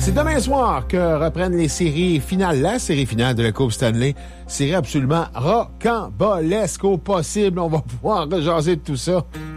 C'est demain soir que reprennent les séries finales, la série finale de la Coupe Stanley. Série absolument rocambolesque au possible. On va pouvoir rejaser de tout ça